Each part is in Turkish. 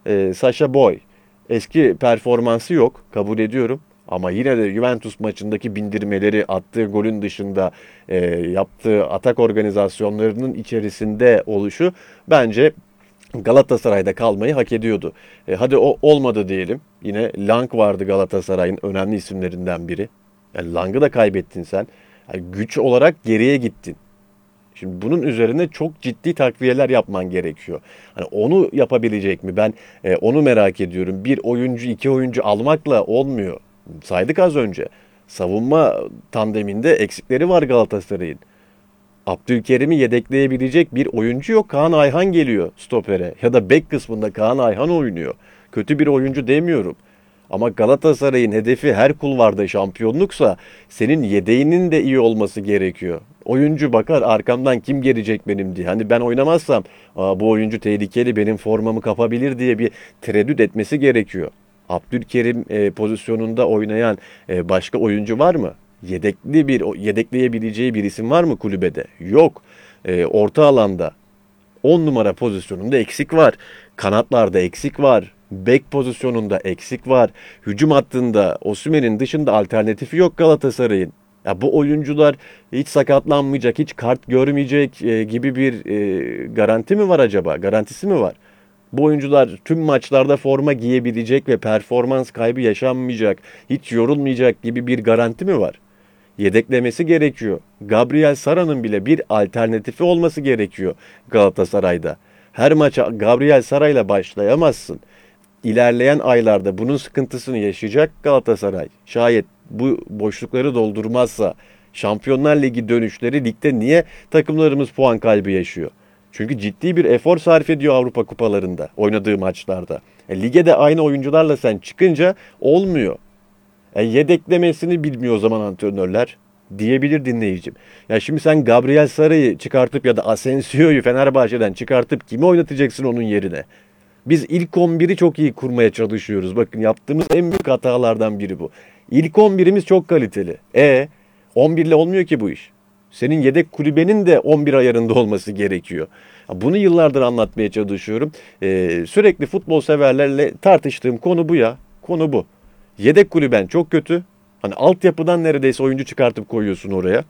Sacha Boey. Eski performansı yok, kabul ediyorum. Ama yine de Juventus maçındaki bindirmeleri, attığı golün dışında yaptığı atak organizasyonlarının içerisinde oluşu bence Galatasaray'da kalmayı hak ediyordu. Hadi o olmadı diyelim. Yine Lang vardı Galatasaray'ın önemli isimlerinden biri. Yani Lang'ı da kaybettin sen. Yani güç olarak geriye gittin. Şimdi bunun üzerine çok ciddi takviyeler yapman gerekiyor. Hani onu yapabilecek mi? Ben onu merak ediyorum. Bir oyuncu, iki oyuncu almakla olmuyor. Saydık az önce. Savunma tandeminde eksikleri var Galatasaray'ın. Abdülkerim'i yedekleyebilecek bir oyuncu yok. Kaan Ayhan geliyor stopere. Ya da bek kısmında Kaan Ayhan oynuyor. Kötü bir oyuncu demiyorum. Ama Galatasaray'ın hedefi her kulvarda şampiyonluksa senin yedeğinin de iyi olması gerekiyor. Oyuncu bakar arkamdan kim gelecek benim diye. Hani ben oynamazsam bu oyuncu tehlikeli benim formamı kapabilir diye bir tereddüt etmesi gerekiyor. Abdülkerim pozisyonunda oynayan başka oyuncu var mı? Yedekleyebileceği bir isim var mı kulübede? Yok. Orta alanda 10 numara pozisyonunda eksik var. Kanatlarda eksik var. Bek pozisyonunda eksik var. Hücum hattında Osimhen'in dışında alternatifi yok Galatasaray'ın. Ya bu oyuncular hiç sakatlanmayacak, hiç kart görmeyecek gibi bir garanti mi var acaba? Garantisi mi var? Bu oyuncular tüm maçlarda forma giyebilecek ve performans kaybı yaşanmayacak, hiç yorulmayacak gibi bir garanti mi var? Yedeklemesi gerekiyor. Gabriel Sara'nın bile bir alternatifi olması gerekiyor Galatasaray'da. Her maça Gabriel Sara'yla başlayamazsın. İlerleyen aylarda bunun sıkıntısını yaşayacak Galatasaray. Şayet bu boşlukları doldurmazsa Şampiyonlar Ligi dönüşleri ligde niye takımlarımız puan kaybı yaşıyor? Çünkü ciddi bir efor sarf ediyor Avrupa kupalarında, oynadığı maçlarda. Lige de aynı oyuncularla sen çıkınca olmuyor. Yedeklemesini bilmiyor o zaman antrenörler diyebilir dinleyicim. Ya şimdi sen Gabriel Sara'yı çıkartıp ya da Asensio'yu Fenerbahçe'den çıkartıp kimi oynatacaksın onun yerine? Biz ilk 11'i çok iyi kurmaya çalışıyoruz. Bakın yaptığımız en büyük hatalardan biri bu. İlk 11'imiz çok kaliteli. 11 ile olmuyor ki bu iş. Senin yedek kulübenin de 11 ayarında olması gerekiyor. Bunu yıllardır anlatmaya çalışıyorum. Sürekli futbol severlerle tartıştığım konu bu ya. Konu bu. Yedek kulüben çok kötü. Hani altyapıdan neredeyse oyuncu çıkartıp koyuyorsun oraya.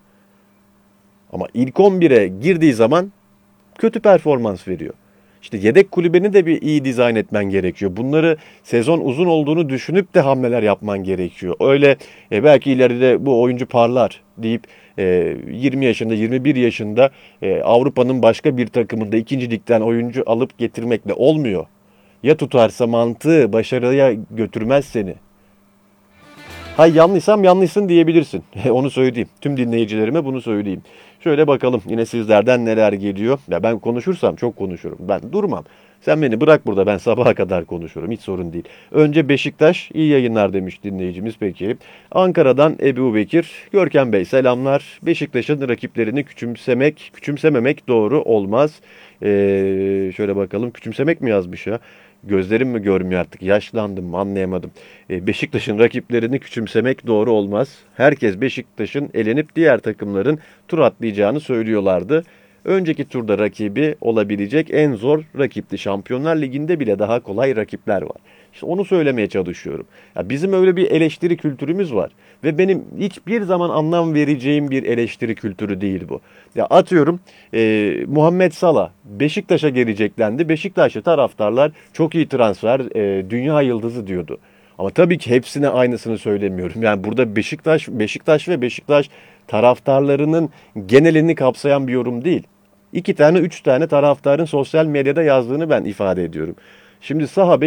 Ama ilk 11'e girdiği zaman kötü performans veriyor. İşte yedek kulübeni de bir iyi dizayn etmen gerekiyor. Bunları sezon uzun olduğunu düşünüp de hamleler yapman gerekiyor. Öyle belki ileride bu oyuncu parlar deyip 20 yaşında 21 yaşında Avrupa'nın başka bir takımında ikinci ligden oyuncu alıp getirmekle olmuyor. Ya tutarsa mantığı başarıya götürmez seni. Ha yanlışsam yanlışsın diyebilirsin. Onu söyleyeyim. Tüm dinleyicilerime bunu söyleyeyim. Şöyle bakalım yine sizlerden neler geliyor. Ya ben konuşursam çok konuşurum. Ben durmam. Sen beni bırak burada ben sabaha kadar konuşurum. Hiç sorun değil. Önce Beşiktaş iyi yayınlar demiş dinleyicimiz peki. Ankara'dan Ebu Bekir. Görkem Bey selamlar. Beşiktaş'ın rakiplerini küçümsememek doğru olmaz. Şöyle bakalım küçümsemek mi yazmış ya? Gözlerim mi görmüyor artık? Yaşlandım mı anlayamadım. Beşiktaş'ın rakiplerini küçümsemek doğru olmaz. Herkes Beşiktaş'ın elenip diğer takımların tur atlayacağını söylüyorlardı. Önceki turda rakibi olabilecek en zor rakipti. Şampiyonlar Ligi'nde bile daha kolay rakipler var. İşte onu söylemeye çalışıyorum. Ya bizim öyle bir eleştiri kültürümüz var. Ve benim hiçbir zaman anlam vereceğim bir eleştiri kültürü değil bu. Ya atıyorum Muhammed Salah Beşiktaş'a geleceklendi. Beşiktaşlı taraftarlar çok iyi transfer, dünya yıldızı diyordu. Ama tabii ki hepsine aynısını söylemiyorum. Yani burada Beşiktaş ve Beşiktaş taraftarlarının genelini kapsayan bir yorum değil. İki tane, üç tane taraftarın sosyal medyada yazdığını ben ifade ediyorum. Şimdi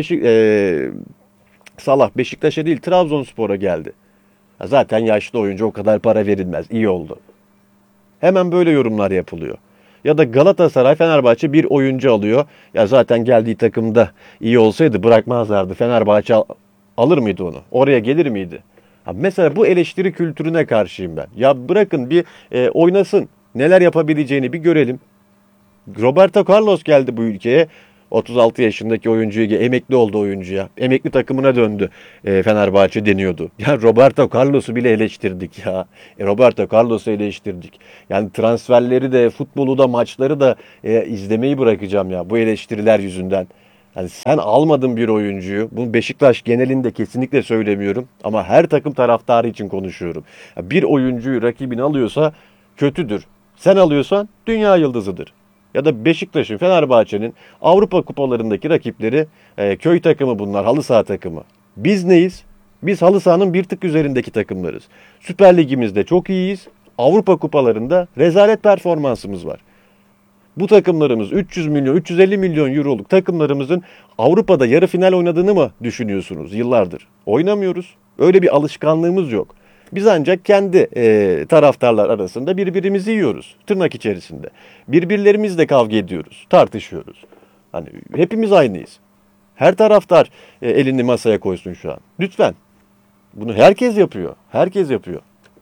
Salah Beşiktaş'a değil Trabzonspor'a geldi. Ya zaten yaşlı oyuncu o kadar para verilmez. İyi oldu. Hemen böyle yorumlar yapılıyor. Ya da Galatasaray Fenerbahçe bir oyuncu alıyor. Ya zaten geldiği takımda iyi olsaydı bırakmazlardı. Fenerbahçe alır mıydı onu? Oraya gelir miydi? Ha mesela bu eleştiri kültürüne karşıyım ben. Ya bırakın bir oynasın. Neler yapabileceğini bir görelim. Roberto Carlos geldi bu ülkeye. 36 yaşındaki oyuncuya emekli oldu oyuncuya. Emekli takımına döndü. Fenerbahçe deniyordu. Ya Roberto Carlos'u bile eleştirdik ya. Roberto Carlos'u eleştirdik. Yani transferleri de futbolu da maçları da izlemeyi bırakacağım ya bu eleştiriler yüzünden. Yani sen almadın bir oyuncuyu. Bunu Beşiktaş genelinde kesinlikle söylemiyorum. Ama her takım taraftarı için konuşuyorum. Bir oyuncuyu rakibin alıyorsa kötüdür. Sen alıyorsan dünya yıldızıdır. Ya da Beşiktaş'ın, Fenerbahçe'nin Avrupa kupalarındaki rakipleri köy takımı bunlar, halı saha takımı. Biz neyiz? Biz halı sahanın bir tık üzerindeki takımlarız. Süper Ligimizde çok iyiyiz. Avrupa kupalarında rezalet performansımız var. Bu takımlarımız 300 milyon, 350 milyon euroluk takımlarımızın Avrupa'da yarı final oynadığını mı düşünüyorsunuz yıllardır? Oynamıyoruz. Öyle bir alışkanlığımız yok. Biz ancak kendi taraftarlar arasında birbirimizi yiyoruz tırnak içerisinde. Birbirlerimizle kavga ediyoruz, tartışıyoruz. Hani hepimiz aynıyız. Her taraftar elini masaya koysun şu an. Lütfen. Bunu herkes yapıyor. Herkes yapıyor.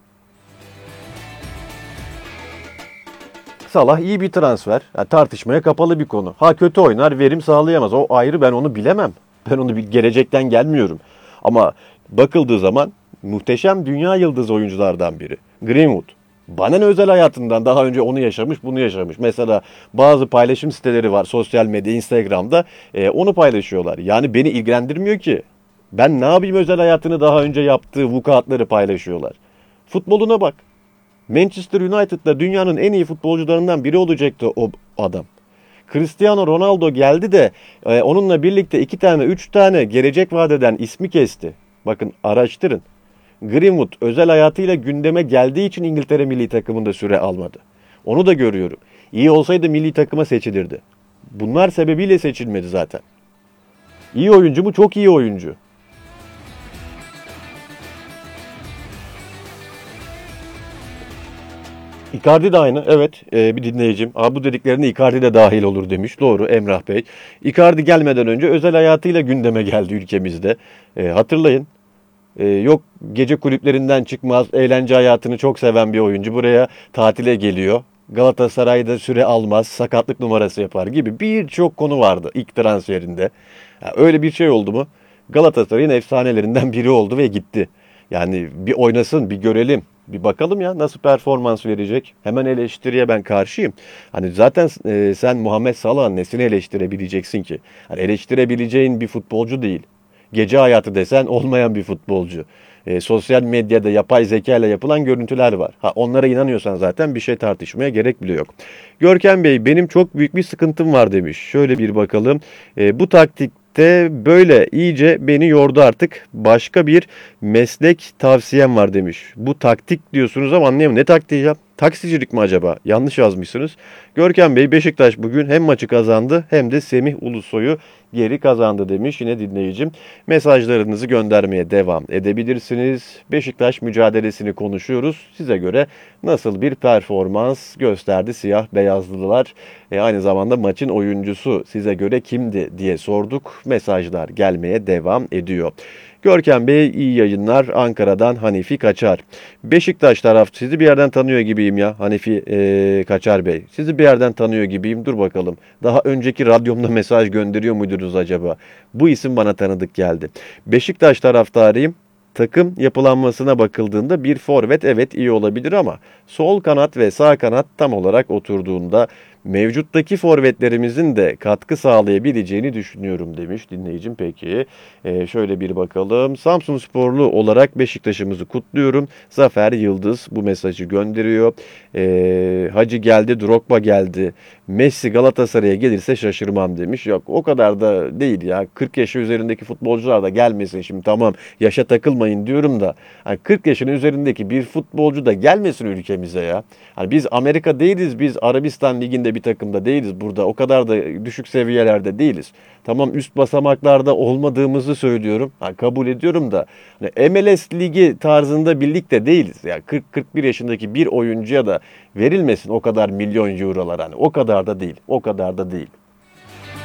Salah iyi bir transfer. Yani tartışmaya kapalı bir konu. Ha kötü oynar, verim sağlayamaz. O ayrı, ben onu bilemem. Ben onu gelecekten gelmiyorum. Ama bakıldığı zaman muhteşem dünya yıldızı oyunculardan biri. Greenwood. Bana ne özel hayatından daha önce onu yaşamış, bunu yaşamış. Mesela bazı paylaşım siteleri var sosyal medya, Instagram'da. Onu paylaşıyorlar. Yani beni ilgilendirmiyor ki. Ben ne yapayım, özel hayatını daha önce yaptığı vukuatları paylaşıyorlar. Futboluna bak. Manchester United'da dünyanın en iyi futbolcularından biri olacaktı o adam. Cristiano Ronaldo geldi de onunla birlikte 2 tane 3 tane gelecek vaat eden ismi kesti. Bakın araştırın. Greenwood özel hayatıyla gündeme geldiği için İngiltere milli takımında süre almadı. Onu da görüyorum. İyi olsaydı milli takıma seçilirdi. Bunlar sebebiyle seçilmedi zaten. İyi oyuncu mu? Çok iyi oyuncu. Icardi de aynı. Evet, bir dinleyicim. Bu dediklerine Icardi de dahil olur demiş. Doğru, Emrah Bey. Icardi gelmeden önce özel hayatıyla gündeme geldi ülkemizde. Hatırlayın. Yok gece kulüplerinden çıkmaz, eğlence hayatını çok seven bir oyuncu buraya tatile geliyor. Galatasaray'da süre almaz, sakatlık numarası yapar gibi birçok konu vardı ilk transferinde. Öyle bir şey oldu mu? Galatasaray'ın efsanelerinden biri oldu ve gitti. Yani bir oynasın, bir görelim. Bir bakalım ya nasıl performans verecek. Hemen eleştiriye ben karşıyım. Hani zaten sen Muhammed Salah'ın nesini eleştirebileceksin ki? Hani eleştirebileceğin bir futbolcu değil. Gece hayatı desen olmayan bir futbolcu. Sosyal medyada yapay zeka ile yapılan görüntüler var. Onlara inanıyorsan zaten bir şey tartışmaya gerek bile yok. Görkem Bey, benim çok büyük bir sıkıntım var demiş. Şöyle bir bakalım. Bu taktikte böyle iyice beni yordu artık. Başka bir meslek tavsiyem var demiş. Bu taktik diyorsunuz ama anlayamıyorum. Ne taktiği ya? Taksicilik mi acaba? Yanlış yazmışsınız. Görkem Bey, Beşiktaş bugün hem maçı kazandı hem de Semih Ulusoy'u geri kazandı demiş yine dinleyicim. Mesajlarınızı göndermeye devam edebilirsiniz. Beşiktaş mücadelesini konuşuyoruz. Size göre nasıl bir performans gösterdi siyah beyazlılar? Aynı zamanda maçın oyuncusu size göre kimdi diye sorduk. Mesajlar gelmeye devam ediyor. Görkem Bey, iyi yayınlar. Ankara'dan Hanifi Kaçar. Beşiktaş taraf, sizi bir yerden tanıyor gibiyim ya Hanifi Kaçar Bey. Sizi bir yerden tanıyor gibiyim. Dur bakalım. Daha önceki radyomda mesaj gönderiyor muydunuz acaba? Bu isim bana tanıdık geldi. Beşiktaş taraftarıyım. Takım yapılanmasına bakıldığında bir forvet evet iyi olabilir ama sol kanat ve sağ kanat tam olarak oturduğunda mevcuttaki forvetlerimizin de katkı sağlayabileceğini düşünüyorum demiş dinleyicim. Peki şöyle bir bakalım. Samsunsporlu olarak Beşiktaş'ımızı kutluyorum. Zafer Yıldız bu mesajı gönderiyor. Hacı geldi, Drogba geldi. Messi Galatasaray'a gelirse şaşırmam demiş. Yok o kadar da değil ya. 40 yaşı üzerindeki futbolcular da gelmesin şimdi, tamam yaşa takılmayın diyorum da. Hani 40 yaşın üzerindeki bir futbolcu da gelmesin ülkemize ya. Hani biz Amerika değiliz, biz Arabistan Ligi'nde bir takımda değiliz burada. O kadar da düşük seviyelerde değiliz. Tamam üst basamaklarda olmadığımızı söylüyorum. Kabul ediyorum da. Hani MLS Ligi tarzında bir ligde değiliz. Yani 40-41 yaşındaki bir oyuncuya da verilmesin o kadar milyon eurolar. Hani o kadar da değil. O kadar da değil.